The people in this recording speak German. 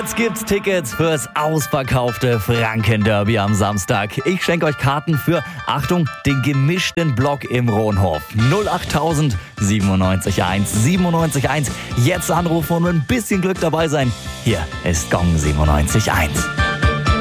Jetzt gibt's Tickets fürs ausverkaufte Franken-Derby am Samstag. Ich schenke euch Karten für, Achtung, den gemischten Block im Rohnhof. 08000 97.1 97.1. Jetzt anrufen und mit ein bisschen Glück dabei sein. Hier ist Gong 97.1.